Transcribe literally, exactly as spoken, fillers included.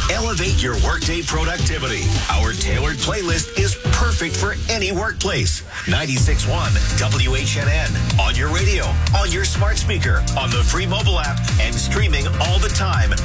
Elevate your workday productivity. Our tailored playlist is perfect for any workplace. ninety-six point one W H N N. On your radio, on your smart speaker, on the free mobile app, and streaming all the time